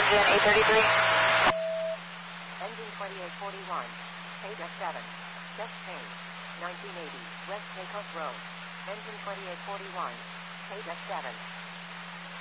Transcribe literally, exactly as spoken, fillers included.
again, eight thirty-three. Engine twenty-eight forty-one. Paid F seven. Check change. nineteen eighty. West Pecos Road. Engine twenty-eight forty-one. Paid F seven.